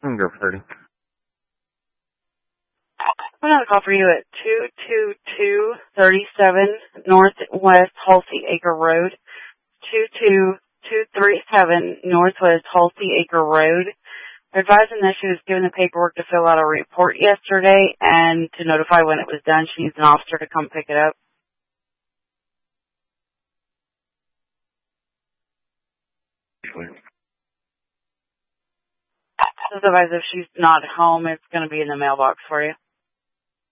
I'm gonna go for 30. I'm going to call for you at 22237 Northwest Halsey Acre Road. 22237 Northwest Halsey Acre Road. Advising that she was given the paperwork to fill out a report yesterday and to notify when it was done. She needs an officer to come pick it up. Just advise if she's not home, it's going to be in the mailbox for you.